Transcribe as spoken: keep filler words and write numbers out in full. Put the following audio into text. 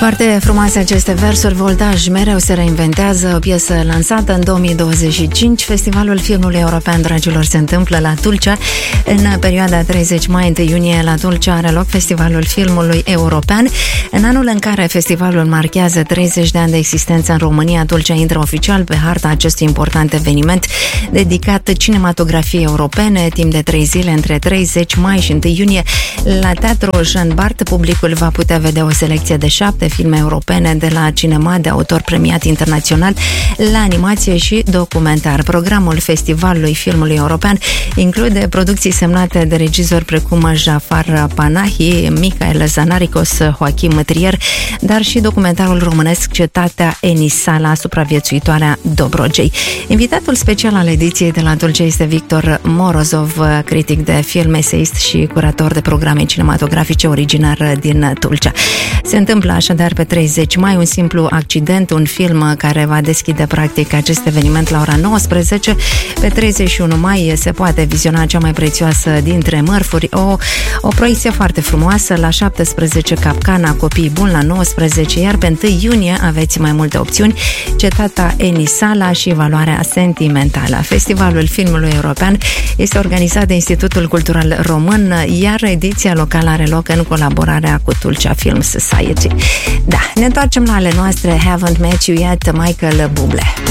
Foarte frumoase aceste versuri. Voltaj mereu se reinventează. O piesă lansată în două mii douăzeci și cinci. Festivalul filmului european, dragilor, se întâmplă la Tulcea. În perioada treizeci mai - unu iunie la Tulcea are loc Festivalul filmului european. În anul în care festivalul marchează treizeci de ani de existență în România, Tulcea intră oficial pe harta acestui important eveniment dedicat cinematografiei europene. Timp de trei zile, între treizeci mai și unu iunie, la Teatrul Jean Bart, publicul va putea vedea o selecție de șapte filme europene, de la cinema de autor premiat internațional la animație și documentar. Programul Festivalului Filmului European include producții semnate de regizori precum Jafar Panahi, Michael Zanaricos, Joachim Trier, dar și documentarul românesc Cetatea Enisala, supraviețuitoarea Dobrogei. Invitatul special al ediției de la Tulcea este Victor Morozov, critic de film, eseist și curator de programe cinematografice, originar din Tulcea. Se întâmplă așadar pe treizeci mai un simplu accident, un film care va deschide practic acest eveniment la ora nouăsprezece. Pe treizeci și unu mai se poate viziona cea mai prețioasă dintre mărfuri, o, o proiecție foarte frumoasă. La șaptesprezece Capcana, Copii buni, la nouăsprezece, iar pe unu iunie aveți mai multe opțiuni: Cetatea Enisala și Valoarea Sentimentală. Festivalul Filmului European este organizat de Institutul Cultural Român, iar ediția locală are loc în colaborarea cu Tulcea Film Society. Da, ne întoarcem la ale noastre. Haven't Met You Yet, Michael Bublé.